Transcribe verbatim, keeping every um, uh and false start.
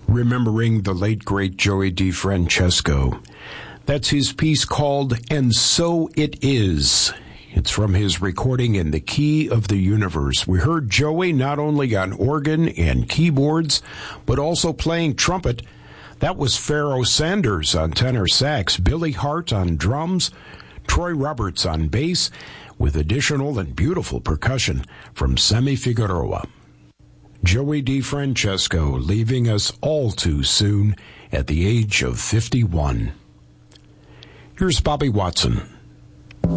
remembering the late, great Joey DeFrancesco. That's his piece called And So It Is. It's from his recording In the Key of the Universe. We heard Joey not only on organ and keyboards, but also playing trumpet. That was Pharoah Sanders on tenor sax, Billy Hart on drums, Troy Roberts on bass, with additional and beautiful percussion from Sammy Figueroa. Joey DeFrancesco leaving us all too soon at the age of fifty-one. Here's Bobby Watson.